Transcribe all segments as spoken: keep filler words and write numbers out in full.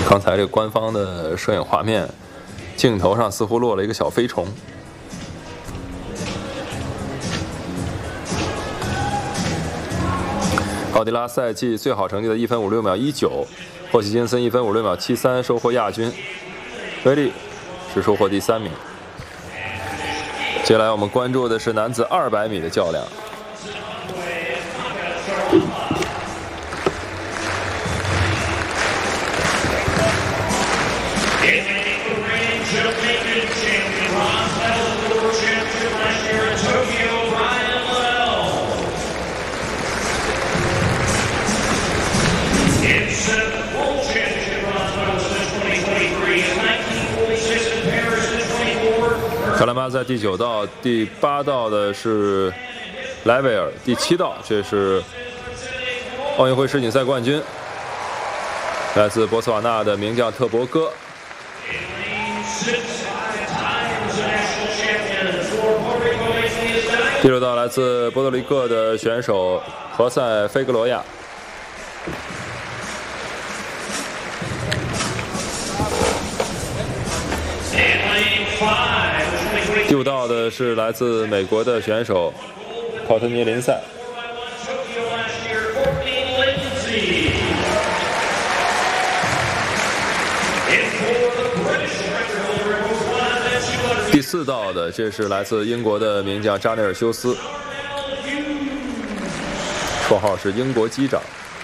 刚才这个官方的摄影画面，镜头上似乎落了一个小飞虫。奥迪拉赛季最好成绩的一分五六秒一九，霍奇金森一分五六秒七三收获亚军，威利是收获第三名。接下来我们关注的是男子二百米的较量。卡兰巴在第九道，第八道的是莱维尔，第七道这是奥运会世锦赛冠军，来自博茨瓦纳的名将特博戈。第六道来自波多黎各的选手何塞菲格罗亚。第五道的是来自美国的选手考特尼·林赛。第四道的这是来自英国的名将扎内尔修斯，绰号是英国机长，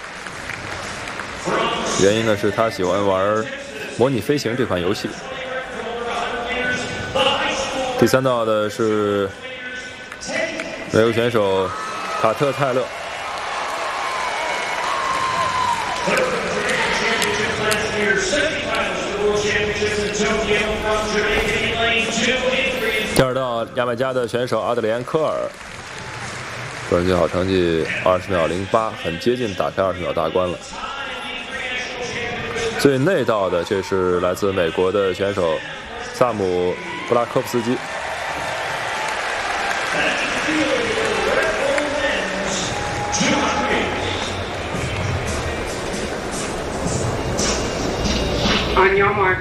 原因呢是他喜欢玩模拟飞行这款游戏。第三道的是美国选手卡特·泰勒。第二道牙买加的选手阿德里安·科尔，个人最好成绩二十秒零八，很接近打开二十秒大关了。最内道的这是来自美国的选手萨姆·布拉科夫斯基。 On your mark。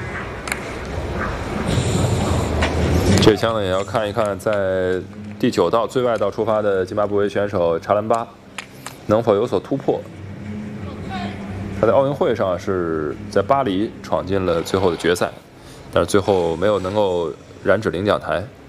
这枪呢也要看一看，在第九道最外道出发的津巴布韦选手查兰巴能否有所突破。他在奥运会上是在巴黎闯进了最后的决赛，但是最后没有能够染指领奖台。